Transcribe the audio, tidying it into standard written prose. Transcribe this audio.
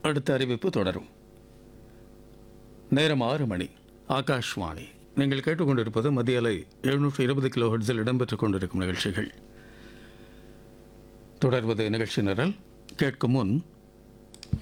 அடுத்த அறிவிப்பு தொடரும். நேரம் 6 மணி. ஆகாஷ்வாணி. நீங்கள் கேட்டுக்கொண்டிருப்பது மத்திய அலை 720 கிலோ ஹெர்ட்ஸில் இடம்பெற்றுக் கொண்டிருக்கும் நிகழ்ச்சிகள். தொடர்வது நிகழ்ச்சி நிரல். கேட்கும் முன்